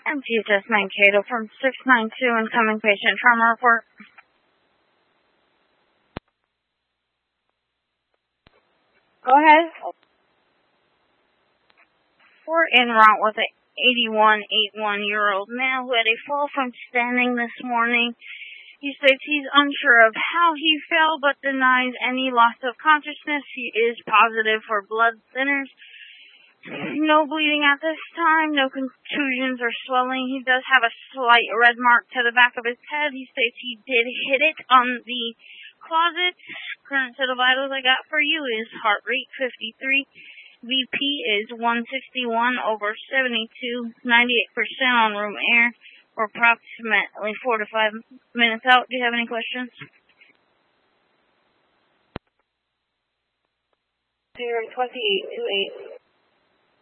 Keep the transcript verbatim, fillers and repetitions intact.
M T H S Mankato from six nine two, incoming patient trauma report. Go ahead. We're en route with an eighty-one, eighty-one-year-old male who had a fall from standing this morning. He states he's unsure of how he fell, but denies any loss of consciousness. He is positive for blood thinners. No bleeding at this time, no contusions or swelling. He does have a slight red mark to the back of his head. He states he did hit it on the closet. Current set of vitals I got for you is heart rate fifty-three. V P is one sixty-one over seventy-two, ninety-eight percent on room air. We're approximately four to five minutes out. Do you have any questions? zero twenty-eight two eight.